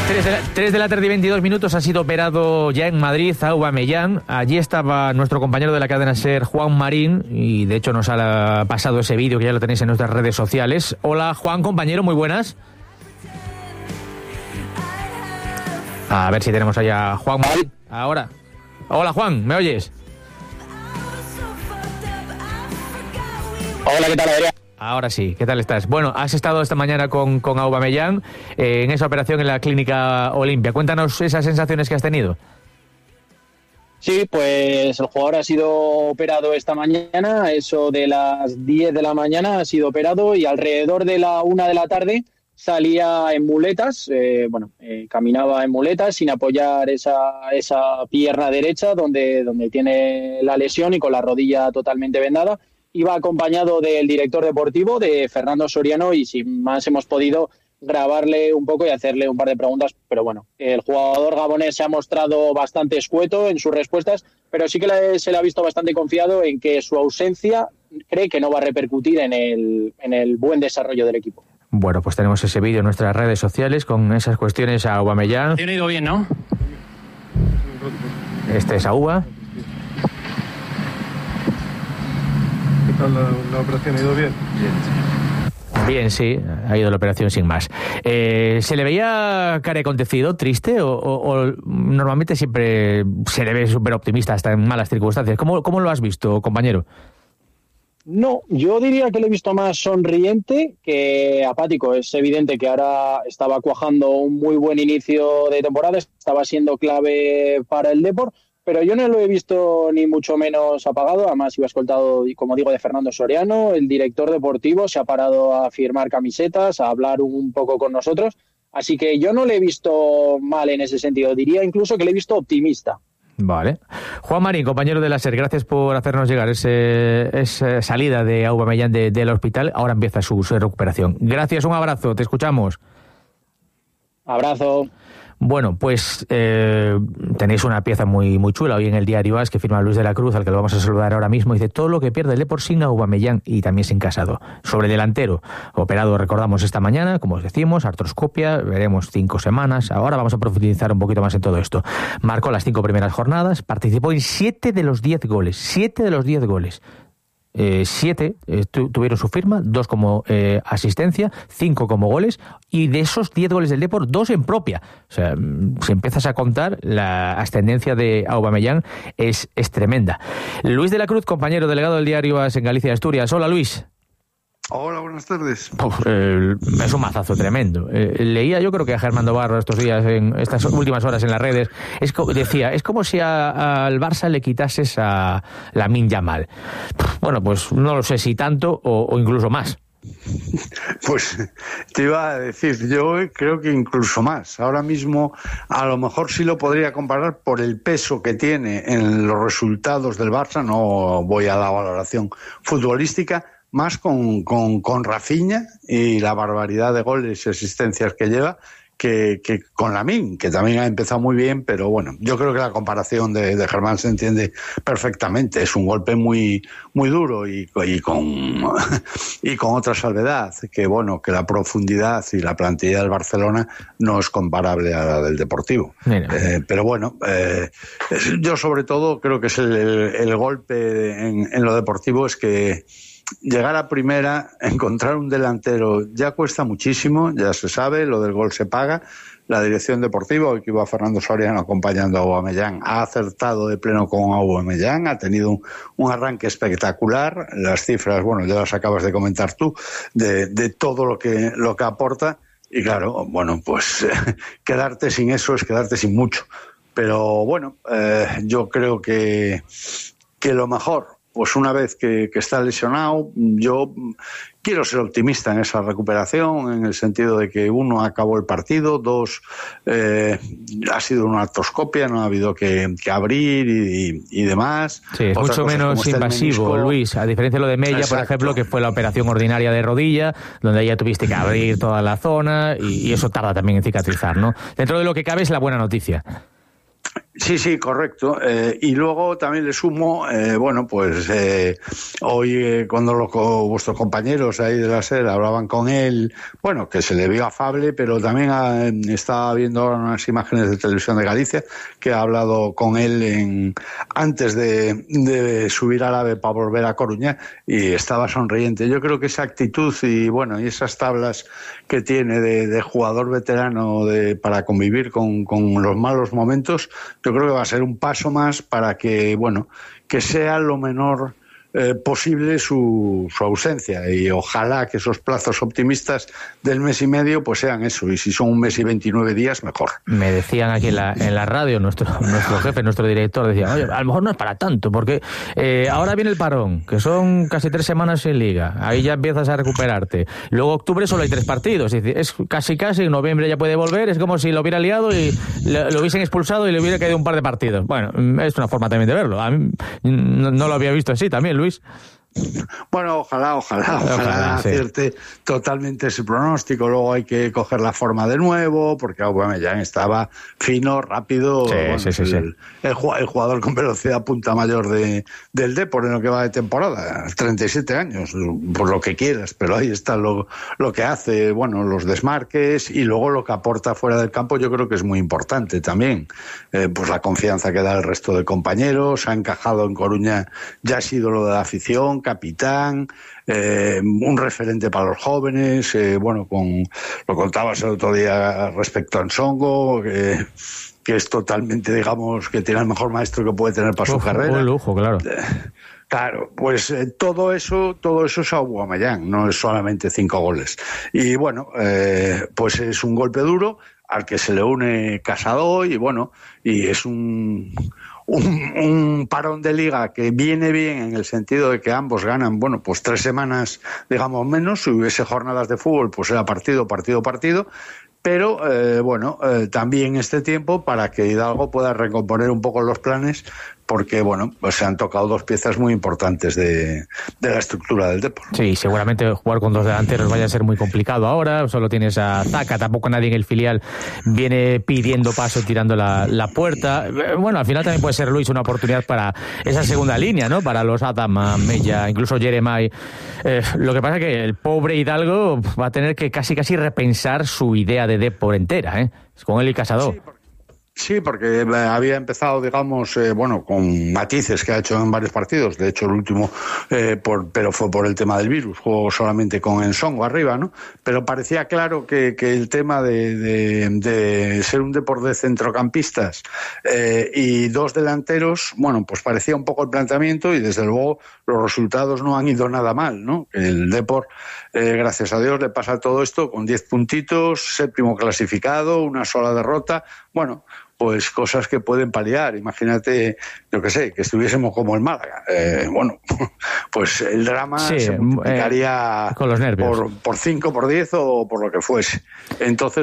3 de la tarde y 22 minutos ha sido operado ya en Madrid Aubameyang. Allí estaba nuestro compañero de la cadena SER, Juan Marín, y de hecho nos ha pasado ese vídeo que ya lo tenéis en nuestras redes sociales. Hola Juan, compañero, muy buenas. A ver si tenemos allá a Juan Marín. Ahora. Hola Juan, ¿me oyes? Hola, ¿qué tal, Adrián? Ahora sí, ¿qué tal estás? Bueno, has estado esta mañana con Aubameyang en esa operación en la Clínica Olimpia. Cuéntanos esas sensaciones que has tenido. Sí, pues el jugador ha sido operado esta mañana, eso de las 10 de la mañana ha sido operado y alrededor de la 1 de la tarde salía en muletas, caminaba en muletas sin apoyar esa pierna derecha donde tiene la lesión y con la rodilla totalmente vendada. Iba acompañado del director deportivo, de Fernando Soriano, y sin más hemos podido grabarle un poco y hacerle un par de preguntas, pero bueno, el jugador gabonés se ha mostrado bastante escueto en sus respuestas, pero sí que se le ha visto bastante confiado en que su ausencia cree que no va a repercutir en el buen desarrollo del equipo. Bueno, pues tenemos ese vídeo en nuestras redes sociales con esas cuestiones a Aubameyang. ¿Te he ido bien, no? Este es Auba. ¿Qué tal la operación? ¿Ha ido bien? Bien, sí, ha ido la operación sin más. ¿Se le veía cara acontecido, triste, o normalmente siempre se le ve súper optimista hasta en malas circunstancias? ¿Cómo lo has visto, compañero? No, yo diría que lo he visto más sonriente que apático. Es evidente que ahora estaba cuajando un muy buen inicio de temporada, estaba siendo clave para el Depor, pero yo no lo he visto ni mucho menos apagado. Además iba escoltado, como digo, de Fernando Soriano, el director deportivo, se ha parado a firmar camisetas, a hablar un poco con nosotros, así que yo no le he visto mal en ese sentido, diría incluso que le he visto optimista. Vale. Juan Marín, compañero de la SER, gracias por hacernos llegar esa salida de Aubameyang del hospital. Ahora empieza su recuperación. Gracias, un abrazo, te escuchamos. Abrazo. Bueno, pues tenéis una pieza muy, muy chula hoy en el diario AS que firma Luis de la Cruz, al que lo vamos a saludar ahora mismo. Dice: todo lo que pierde el Depor sin Aubameyang y también sin Casado. Sobre el delantero, operado, recordamos, esta mañana, como os decimos, artroscopia, veremos 5 semanas. Ahora vamos a profundizar un poquito más en todo esto. Marcó las 5 primeras jornadas, participó en 7 de los 10 goles. 7 de los 10 goles. 7 tuvieron su firma, 2 como asistencia, 5 como goles, y de esos 10 goles del Depor, 2 en propia. O sea, si empiezas a contar, la ascendencia de Aubameyang es tremenda. Luis de la Cruz, compañero delegado del diario AS en Galicia y Asturias. Hola, Luis. Hola, buenas tardes. Es un mazazo tremendo. Leía, yo creo que a Germán Dobarro estos días, en estas últimas horas en las redes, decía, es como si al Barça le quitases a Lamine Yamal. Bueno, pues no lo sé si tanto o incluso más. Pues te iba a decir, yo creo que incluso más. Ahora mismo a lo mejor sí lo podría comparar por el peso que tiene en los resultados del Barça, no voy a la valoración futbolística, más con Rafinha y la barbaridad de goles y asistencias que lleva que con Lamine, que también ha empezado muy bien, pero bueno, yo creo que la comparación de Germán se entiende perfectamente. Es un golpe muy muy duro y con otra salvedad, que bueno, que la profundidad y la plantilla del Barcelona no es comparable a la del Deportivo. Pero bueno, yo sobre todo creo que es el golpe en lo deportivo, es que llegar a primera, encontrar un delantero ya cuesta muchísimo, ya se sabe, lo del gol se paga. La dirección deportiva, hoy que iba Fernando Soriano acompañando a Aubameyang, ha acertado de pleno con Aubameyang, ha tenido un arranque espectacular. Las cifras, bueno, ya las acabas de comentar tú, de todo lo que aporta. Y claro, bueno, pues quedarte sin eso es quedarte sin mucho. Pero bueno, yo creo que lo mejor, pues una vez que está lesionado, yo quiero ser optimista en esa recuperación, en el sentido de que 1, acabó el partido, 2, ha sido una artroscopia, no ha habido que abrir y demás. Sí, es mucho menos invasivo, Luis, a diferencia de lo de Mella, exacto, por ejemplo, que fue la operación ordinaria de rodilla, donde ya tuviste que abrir toda la zona y eso tarda también en cicatrizar, ¿no? Dentro de lo que cabe es la buena noticia. Sí, correcto. Y luego también le sumo, hoy cuando vuestros compañeros ahí de la SER hablaban con él, bueno, que se le vio afable, pero también estaba viendo ahora unas imágenes de Televisión de Galicia, que ha hablado con él antes de subir al AVE para volver a Coruña, y estaba sonriente. Yo creo que esa actitud y esas tablas que tiene de jugador veterano para convivir con los malos momentos, yo creo que va a ser un paso más para que sea lo menor posible su ausencia, y ojalá que esos plazos optimistas del mes y medio pues sean eso, y si son 1 mes y 29 días mejor. Me decían aquí en la radio nuestro jefe, nuestro director, decía, oye, a lo mejor no es para tanto, porque ahora viene el parón, que son casi 3 semanas sin liga, ahí ya empiezas a recuperarte, luego octubre solo hay 3 partidos, es casi, en noviembre ya puede volver, es como si lo hubiera liado y lo hubiesen expulsado y le hubiera caído un par de partidos. Bueno, es una forma también de verlo, a mí no lo había visto así también, Luis. Bueno, ojalá acierte totalmente ese pronóstico. Luego hay que coger la forma de nuevo, porque Aubameyang estaba fino, rápido. El jugador con velocidad punta mayor del Depor en lo que va de temporada. 37 años, por lo que quieras, pero ahí está lo que hace, los desmarques, y luego lo que aporta fuera del campo. Yo creo que es muy importante también. Pues la confianza que da el resto de compañeros. Ha encajado en Coruña, ya ha sido lo de la afición, capitán, un referente para los jóvenes, lo contabas el otro día respecto a Nsongo, que es totalmente, digamos, que tiene el mejor maestro que puede tener para su carrera. Un lujo, claro. Claro, pues todo eso es Aubameyang, no es solamente 5 goles. Y pues es un golpe duro al que se le une Casado, y es un parón de liga que viene bien en el sentido de que ambos ganan, 3 semanas, digamos, menos. Si hubiese jornadas de fútbol, pues era partido, pero también este tiempo para que Hidalgo pueda recomponer un poco los planes, porque se han tocado 2 piezas muy importantes de la estructura del Depor. Sí, seguramente jugar con 2 delanteros vaya a ser muy complicado ahora. Solo tienes a Zaka, tampoco nadie en el filial viene pidiendo paso, tirando la puerta. Al final también puede ser, Luis, una oportunidad para esa segunda línea, ¿no? Para los Adama, Mella, incluso Jeremai. Lo que pasa es que el pobre Hidalgo va a tener que casi repensar su idea de Depor entera, con él y Casado. Sí, porque había empezado, digamos, con matices que ha hecho en varios partidos. De hecho, el último, pero fue por el tema del virus. Jugó solamente con Nsongo arriba, ¿no? Pero parecía claro que el tema de ser un Depor de centrocampistas y 2 delanteros, pues parecía un poco el planteamiento, y desde luego los resultados no han ido nada mal, ¿no? El Depor, gracias a Dios, le pasa todo esto con 10 puntitos, 7º clasificado, 1 sola derrota. Pues cosas que pueden paliar. Imagínate, yo que sé, que estuviésemos como el Málaga. Pues el drama se multiplicaría con los nervios. por 5, por 10 o por lo que fuese. Entonces,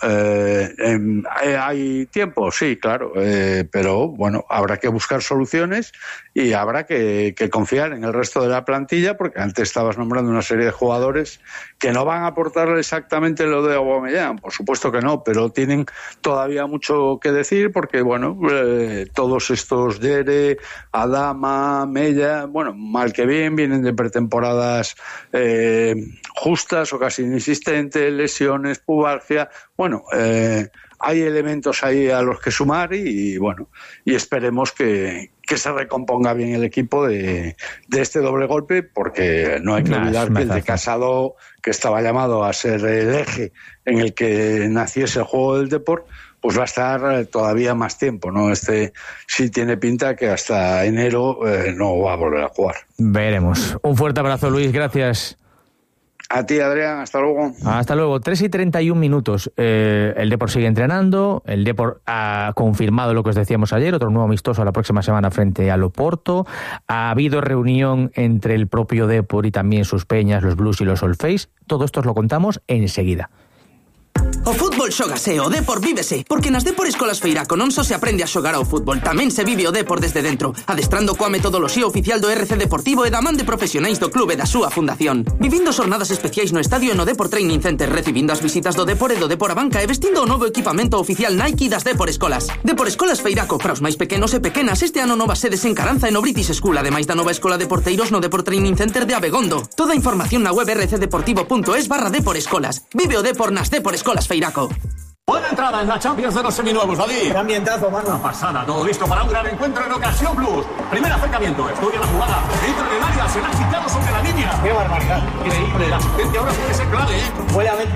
hay tiempo, sí, claro, pero habrá que buscar soluciones, y habrá que confiar en el resto de la plantilla, porque antes estabas nombrando una serie de jugadores que no van a aportar exactamente lo de Aubameyang, por supuesto que no, pero tienen todavía mucho que decir, porque todos estos Yere, Adama, Mella, mal que bien, vienen de pretemporadas justas o casi inexistentes, lesiones, pubalgia, hay elementos ahí a los que sumar, y esperemos que se recomponga bien el equipo de este doble golpe, porque no hay que olvidar que el de Casado, que estaba llamado a ser el eje en el que naciese el juego del Depor, pues va a estar todavía más tiempo, ¿no? Sí tiene pinta que hasta enero no va a volver a jugar. Veremos. Un fuerte abrazo, Luis, gracias. A ti, Adrián, hasta luego. Hasta luego. 3:31. El Depor sigue entrenando. El Depor ha confirmado lo que os decíamos ayer, otro nuevo amistoso la próxima semana frente al Oporto. Ha habido reunión entre el propio Depor y también sus peñas, los Blues y los All Face. Todo esto os lo contamos enseguida. O fútbol xógase, o depor vívese. Porque nas Depor Escolas Feiraco non só se aprende a xogar ao fútbol, tamén se vive o depor desde dentro, adestrando coa metodoloxía oficial do RC Deportivo e da man de profesionais do clube e da súa fundación. Vivindo xornadas especiais no estadio e no Depor Training Center, recibindo as visitas do Depor e do Depor a banca e vestindo o novo equipamento oficial Nike das Depor Escolas. Depor Escolas Feiraco, para os máis pequenos e pequenas, este ano novas sedes en Caranza e no British School, ademais da nova escola de porteiros no Depor Training Center de Abegondo. Toda a información na web rcdeportivo.es/Depor Escolas. Vive o Depor nas Depor Escolas Feiraco. Buena entrada en la Champions de los seminuevos, David. Qué ambientazo, mano. Una pasada, todo listo para un gran encuentro en Ocasión Plus. Primer acercamiento, estudia la jugada. Entra en el área, se la ha quitado sobre la línea. Qué barbaridad. Increíble, la asistencia ahora puede ser clave, ¿eh? Huele a venta.